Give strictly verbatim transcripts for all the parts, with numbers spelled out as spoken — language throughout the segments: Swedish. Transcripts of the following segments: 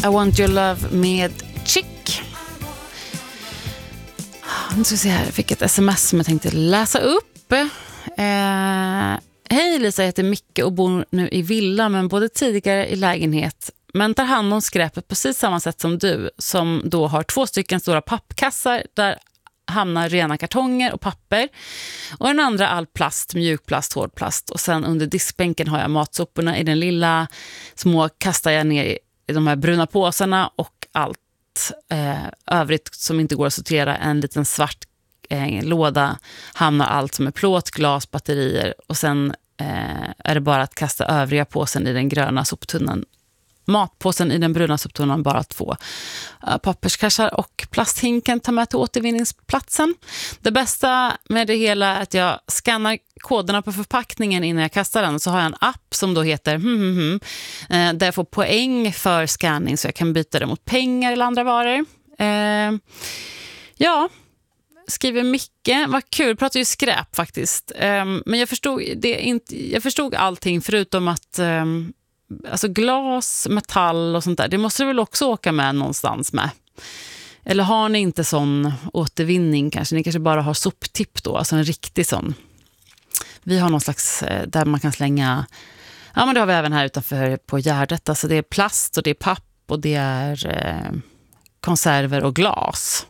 I Want Your Love med Chick. Nu ska vi se här, jag fick ett sms som jag tänkte läsa upp. Eh, Hej Lisa, jag heter Micke och bor nu i villa men både tidigare i lägenhet. Men tar hand om skräpet på precis samma sätt som du, som då har två stycken stora pappkassar där hamnar rena kartonger och papper. Och den andra all plast, mjukplast, hårdplast. Och sen under diskbänken har jag matsoporna i den lilla. Små kastar jag ner i de här bruna påsarna och allt eh, övrigt som inte går att sortera. En liten svart eh, låda hamnar allt som är plåt, glas, batterier. Och sen eh, är det bara att kasta övriga påsen i den gröna soptunnan. Matpåsen i den bruna soptunnan, bara två uh, papperskassar och plasthinken tar med till återvinningsplatsen. Det bästa med det hela är att jag skannar koderna på förpackningen innan jag kastar den. Så har jag en app som då heter hmm, hmm, hmm, eh, där jag får poäng för scanning så jag kan byta det mot pengar eller andra varor. Eh, ja, skriver Micke. Vad kul, pratar ju skräp faktiskt. Eh, men jag förstod, det inte, jag förstod allting förutom att eh, alltså glas, metall och sånt där, det måste du väl också åka med någonstans med. Eller har ni inte sån återvinning kanske? Ni kanske bara har soptipp då, alltså en riktig sån. Vi har någon slags där man kan slänga, ja men det har vi även här utanför på Gärdet. Alltså det är plast och det är papp och det är eh, konserver och glas.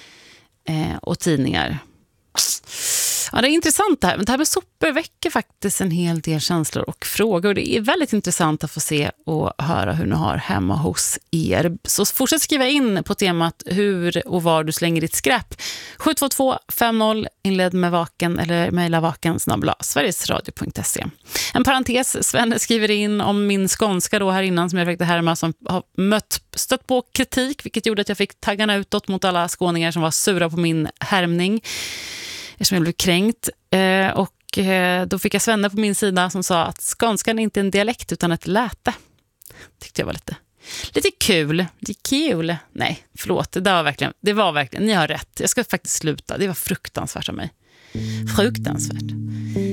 Eh, och tidningar. Ja, det är intressant det här. Men det här med sopor väcker faktiskt en hel del känslor och frågor. Det är väldigt intressant att få se och höra hur ni har hemma hos er. Så fortsätt skriva in på temat hur och var du slänger ditt skräp. sju två två fem noll inled med vaken eller mejla vaken snabbla sverigesradio punkt se. En parentes, Sven skriver in om min skånska då här innan som jag försökte härma som har mött, stött på kritik, vilket gjorde att jag fick taggarna utåt mot alla skåningar som var sura på min härmning. Eftersom jag blev kränkt. Eh, och eh, då fick jag Svenne på min sida som sa att skånskan är inte en dialekt utan ett läte. Tyckte jag var lite, lite kul. Det är kul. Nej, förlåt. Det var verkligen, det var verkligen, ni har rätt. Jag ska faktiskt sluta. Det var fruktansvärt av mig. Fruktansvärt.